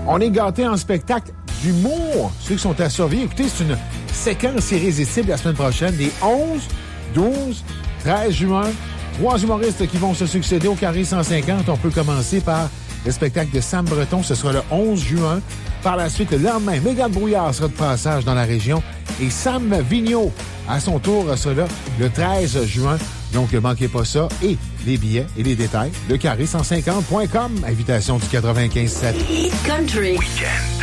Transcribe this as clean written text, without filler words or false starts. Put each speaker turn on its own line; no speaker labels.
On est gâtés en spectacle d'humour. Ceux qui sont à surveiller, écoutez, c'est une séquence irrésistible la semaine prochaine, des 11, 12, 13 juin. 3 humoristes qui vont se succéder au Carré 150. On peut commencer par le spectacle de Sam Breton. Ce sera le 11 juin. Par la suite, le lendemain, Mégane Brouillard sera de passage dans la région. Et Sam Vigneault, à son tour, sera là le 13 juin. Donc, ne manquez pas ça. Et les billets et les détails, le carré150.com. Invitation du 95.7.
Hit Country. Weekend.